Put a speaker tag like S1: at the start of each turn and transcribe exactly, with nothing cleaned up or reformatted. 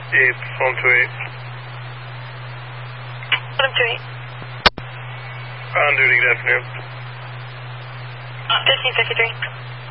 S1: eight, phone two eight.
S2: Phone two eight.
S1: On duty, good afternoon.
S2: fifteen fifty-three.